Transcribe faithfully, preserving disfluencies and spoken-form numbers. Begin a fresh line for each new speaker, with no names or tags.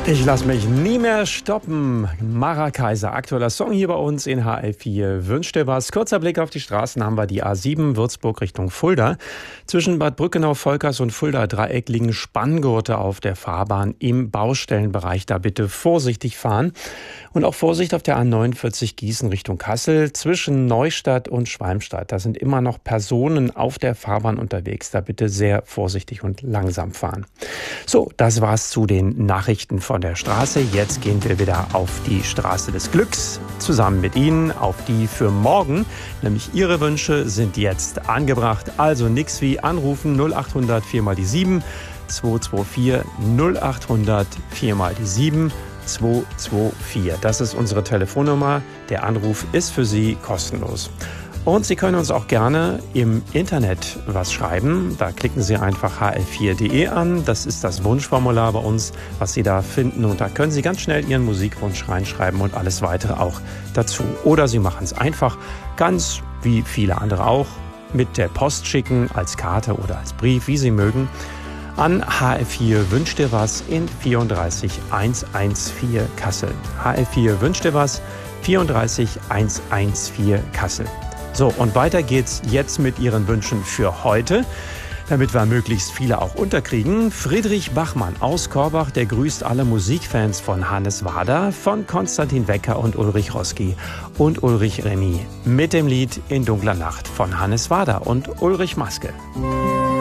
Ich lasse mich nie mehr stoppen. Mara Kaiser, aktueller Song hier bei uns in H L vier. Wünsch dir was? Kurzer Blick auf die Straßen haben wir die A sieben Würzburg Richtung Fulda. Zwischen Bad Brückenau, Volkers und Fulda Dreieck liegen Spanngurte auf der Fahrbahn im Baustellenbereich. Da bitte vorsichtig fahren. Und auch Vorsicht auf der A neunundvierzig Gießen Richtung Kassel. Zwischen Neustadt und Schwalmstadt. Da sind immer noch Personen auf der Fahrbahn unterwegs. Da bitte sehr vorsichtig und langsam fahren. So, das war's zu den Nachrichten von der Straße. Jetzt gehen wir wieder auf die Straße des Glücks, zusammen mit Ihnen auf die für morgen. Nämlich Ihre Wünsche sind jetzt angebracht. Also nix wie anrufen null acht hundert vier mal die sieben, zwei zwei vier null acht hundert vier mal die sieben, zwei zwei vier. Das ist unsere Telefonnummer. Der Anruf ist für Sie kostenlos. Und Sie können uns auch gerne im Internet was schreiben. Da klicken Sie einfach h l vier punkt d e an. Das ist das Wunschformular bei uns, was Sie da finden. Und da können Sie ganz schnell Ihren Musikwunsch reinschreiben und alles weitere auch dazu. Oder Sie machen es einfach, ganz wie viele andere auch, mit der Post schicken, als Karte oder als Brief, wie Sie mögen, an H L vier Wünsch dir was in vierunddreißig hundertvierzehn Kassel. H L vier Wünsch dir was, vierunddreißig hundertvierzehn Kassel. So, und weiter geht's jetzt mit Ihren Wünschen für heute, damit wir möglichst viele auch unterkriegen. Friedrich Bachmann aus Korbach, der grüßt alle Musikfans von Hannes Wader, von Konstantin Wecker und Ulrich Roski und Ulrich Remy mit dem Lied In dunkler Nacht von Hannes Wader und Ulrich Maske.